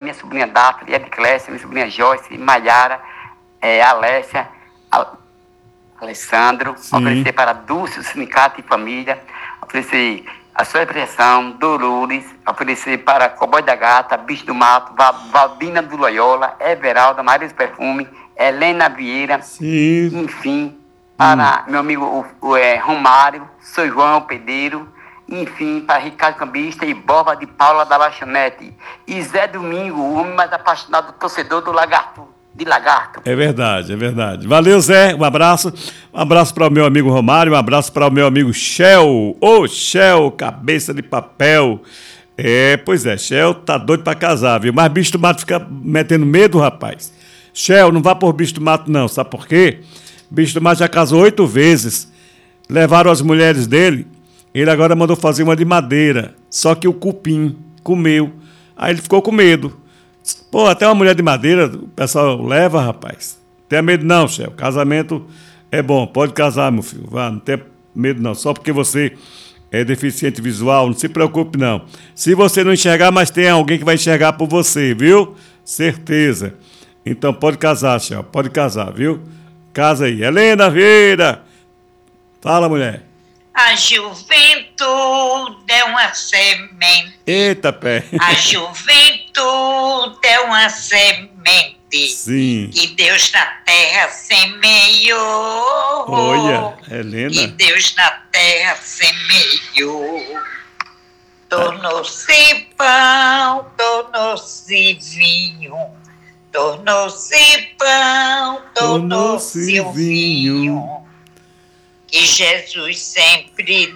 minha sobrinha Daphne, Edclésia, minha sobrinha Joyce, Maiara, Alessia, Alessandro, oferecer para Dulce, Sindicato e Família, oferecer a sua expressão, Dolores, oferecer para Cowboy da Gata, Bicho do Mato, Valdina do Loyola, Everalda, Maria do Perfume, Helena Vieira, enfim, para meu amigo Romário, São João Pedreiro, enfim, para Ricardo Cambista e Borba de Paula da Lanchonete. E Zé Domingo, o homem mais apaixonado torcedor do Lagarto. De Lagarto. É verdade, é verdade. Valeu, Zé, um abraço. Um abraço para o meu amigo Romário, um abraço para o meu amigo Shell. Ô, Shell, cabeça de papel. Pois é, Shell tá doido para casar, viu? Mas bicho do mato fica metendo medo, rapaz. Shell, não vá por bicho do mato, não. Sabe por quê? Bicho do mato já casou 8 vezes. Levaram as mulheres dele. Ele agora mandou fazer uma de madeira. Só que o cupim comeu. Aí ele ficou com medo. Pô, até uma mulher de madeira, o pessoal leva, rapaz. Tenha medo não, Shell. Casamento é bom. Pode casar, meu filho. Vá, não tenha medo não. Só porque você é deficiente visual, não se preocupe não. Se você não enxergar, mas tem alguém que vai enxergar por você, viu? Certeza. Então pode casar, Shell. Pode casar, viu? Casa aí. Helena Vieira. Fala, mulher. A juventude é uma semente. Eita, pé. A juventude é uma semente. Sim. Que Deus na terra semeou. Olha, Helena. Que Deus na terra semeou. Tornou-se pão, tornou-se vinho. Tornou-se pão, tornou-se vinho. Que Jesus sempre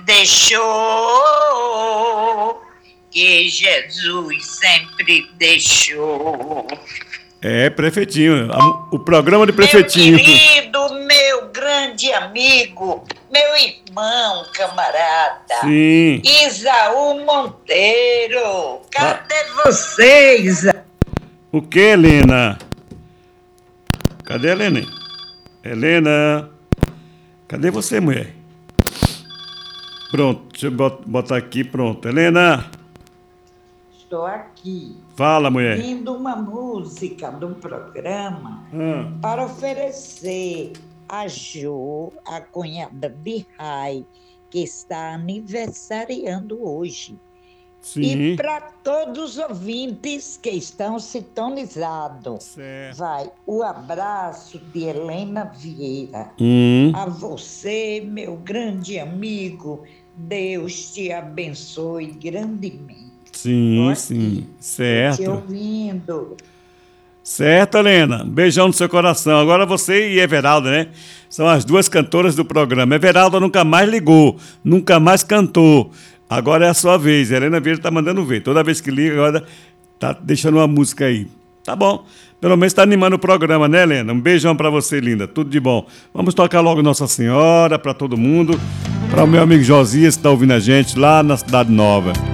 deixou, que Jesus sempre deixou. Prefeitinho, o programa de Prefeitinho. Meu querido, meu grande amigo, meu irmão, camarada. Sim. Isaú Monteiro, cadê você, Isaú? O que, Helena? Cadê a Helena? Helena... Cadê você, mulher? Pronto, deixa eu botar aqui, pronto. Helena! Estou aqui. Fala, mulher. Ouvindo uma música do programa para oferecer a Jo, a cunhada de Rai, que está aniversariando hoje. Sim. E para todos os ouvintes que estão sintonizados, certo. Vai o abraço de Helena Vieira. A você, meu grande amigo, Deus te abençoe grandemente. Sim, sim, certo. Te ouvindo. Certo, Helena. Um beijão no seu coração. Agora você e Everalda, né? São as duas cantoras do programa. Everalda nunca mais ligou, nunca mais cantou. Agora é a sua vez. A Helena Vieira tá mandando ver. Toda vez que liga, agora tá deixando uma música aí. Tá bom. Pelo menos tá animando o programa, né, Helena? Um beijão pra você, linda. Tudo de bom. Vamos tocar logo Nossa Senhora pra todo mundo. Para o meu amigo Josias, que tá ouvindo a gente lá na Cidade Nova.